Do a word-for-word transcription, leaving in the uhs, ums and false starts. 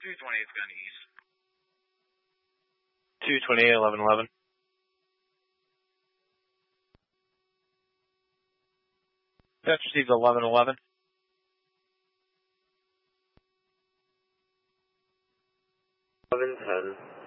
two twenty-eight's going east. two twenty-eight, eleven eleven. Dispatch received eleven eleven. eleven ten.